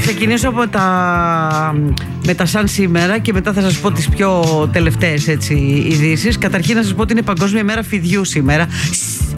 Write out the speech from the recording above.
ξεκινήσω από με τα σαν σήμερα και μετά θα σας πω τις πιο τελευταίες ειδήσεις. Καταρχήν να σας πω ότι είναι Παγκόσμια Μέρα Φιδιού σήμερα.